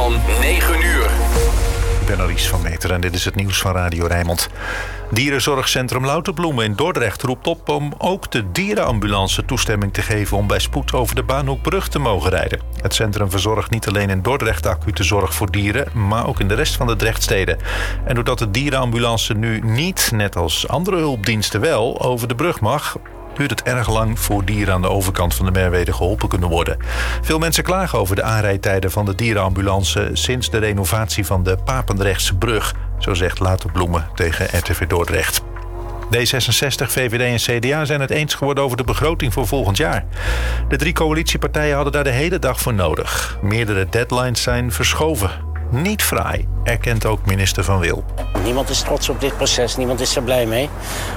van 9 uur. Ik ben Aries van Meter en dit is het nieuws van Radio Rijnmond. Dierenzorgcentrum Lauterbloemen in Dordrecht roept op om ook de dierenambulance toestemming te geven om bij spoed over de Baanhoekbrug te mogen rijden. Het centrum verzorgt niet alleen in Dordrecht acute zorg voor dieren, maar ook in de rest van de Drechtsteden. En doordat de dierenambulance nu niet, net als andere hulpdiensten wel, over de brug mag, duurt het erg lang voor dieren aan de overkant van de Merwede geholpen kunnen worden. Veel mensen klagen over de aanrijdtijden van de dierenambulance sinds de renovatie van de Papendrechtse brug, zo zegt Lauterbloemen tegen RTV Dordrecht. D66, VVD en CDA zijn het eens geworden over de begroting voor volgend jaar. De 3 coalitiepartijen hadden daar de hele dag voor nodig. Meerdere deadlines zijn verschoven. Niet fraai, erkent ook minister Van Wil. Niemand is trots op dit proces, niemand is er blij mee.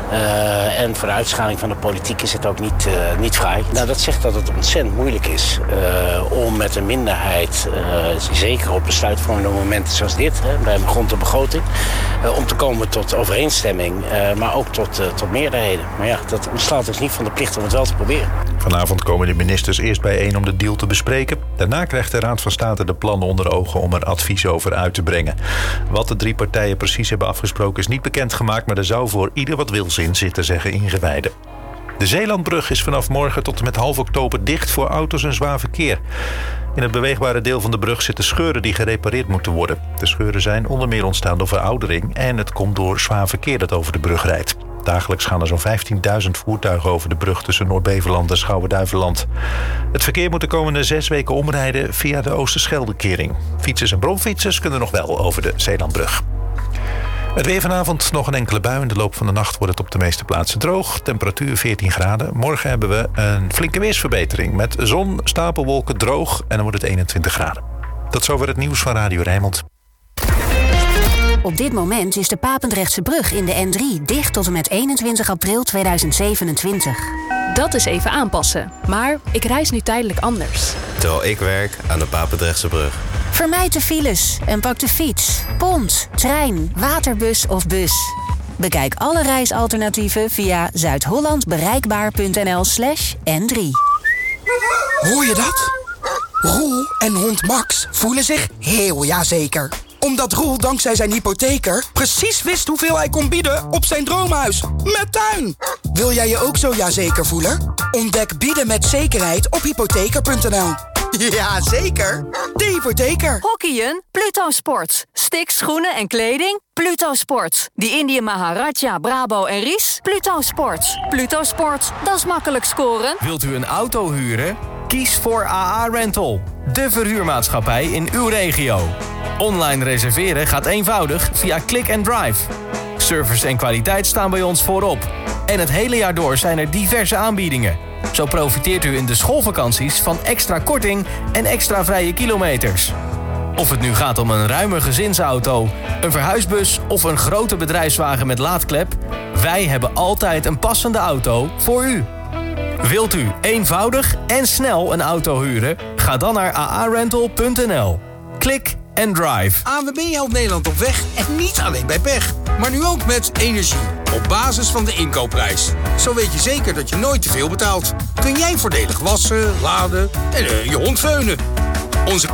En voor de uitschaling van de politiek is het ook niet fraai. Nou, dat zegt dat het ontzettend moeilijk is om met een minderheid, zeker op besluitvormende momenten zoals dit, bij een grond- en begroting, om te komen tot overeenstemming, maar ook tot meerderheden. Maar ja, dat ontslaat ons niet van de plicht om het wel te proberen. Vanavond komen de ministers eerst bijeen om de deal te bespreken. Daarna krijgt de Raad van State de plannen onder ogen om er advies over uit te brengen. Wat de 3 partijen precies hebben afgesproken is niet bekendgemaakt, maar er zou voor ieder wat wils in zitten, zeggen ingewijden. De Zeelandbrug is vanaf morgen tot en met half oktober dicht voor auto's en zwaar verkeer. In het beweegbare deel van de brug zitten scheuren die gerepareerd moeten worden. De scheuren zijn onder meer ontstaan door veroudering en het komt door zwaar verkeer dat over de brug rijdt. Dagelijks gaan er zo'n 15.000 voertuigen over de brug tussen Noord-Beveland en Schouwen-Duiveland. Het verkeer moet de komende 6 weken omrijden via de Oosterscheldekering. Fietsers en bromfietsers kunnen nog wel over de Zeelandbrug. Het weer vanavond nog een enkele bui. In de loop van de nacht wordt het op de meeste plaatsen droog. Temperatuur 14 graden. Morgen hebben we een flinke weersverbetering. Met zon, stapelwolken, droog en dan wordt het 21 graden. Tot zover het nieuws van Radio Rijnmond. Op dit moment is de Papendrechtse brug in de N3 dicht tot en met 21 april 2027. Dat is even aanpassen. Maar ik reis nu tijdelijk anders. Terwijl ik werk aan de Papendrechtse brug. Vermijd de files en pak de fiets, pont, trein, waterbus of bus. Bekijk alle reisalternatieven via zuidhollandbereikbaar.nl/N3. Hoor je dat? Roel en hond Max voelen zich heel jazeker. Omdat Roel dankzij zijn hypotheker precies wist hoeveel hij kon bieden op zijn droomhuis. Met tuin! Wil jij je ook zo jazeker voelen? Ontdek bieden met zekerheid op hypotheker.nl. Ja, zeker. De hypotheker. Hockeyen? Pluto Sports. Sticks, schoenen en kleding? Pluto Sports. Die Indië Maharaja, Brabo en Ries? Pluto Sports. Pluto Sports, dat is makkelijk scoren. Wilt u een auto huren? Kies voor AA Rental. De verhuurmaatschappij in uw regio. Online reserveren gaat eenvoudig via Click and Drive. Service en kwaliteit staan bij ons voorop. En het hele jaar door zijn er diverse aanbiedingen. Zo profiteert u in de schoolvakanties van extra korting en extra vrije kilometers. Of het nu gaat om een ruime gezinsauto, een verhuisbus of een grote bedrijfswagen met laadklep, wij hebben altijd een passende auto voor u. Wilt u eenvoudig en snel een auto huren? Ga dan naar aarental.nl. Klik and drive. ANWB helpt Nederland op weg en niet alleen bij pech. Maar nu ook met energie. Op basis van de inkoopprijs. Zo weet je zeker dat je nooit te veel betaalt. Kun jij voordelig wassen, laden en je hond veunen. Onze